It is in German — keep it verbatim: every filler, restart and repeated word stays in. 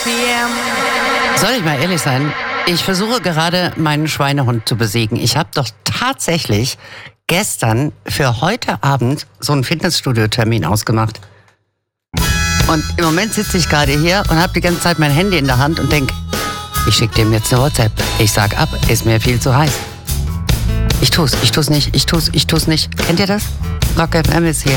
Soll ich mal ehrlich sein? Ich versuche gerade, meinen Schweinehund zu besiegen. Ich habe doch tatsächlich gestern für heute Abend so einen Fitnessstudio-Termin ausgemacht. Und im Moment sitze ich gerade hier und habe die ganze Zeit mein Handy in der Hand und denke, ich schicke dem jetzt eine WhatsApp. Ich sag ab, ist mir viel zu heiß. Ich tu's, ich tu's nicht, ich tu's, ich tu's nicht. Kennt ihr das? Rock F M ist hier.